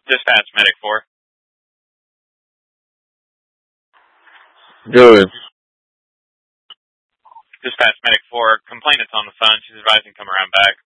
Dispatch medic 4. Go ahead. Dispatch medic 4. Complainant's on the phone. She's advising come around back.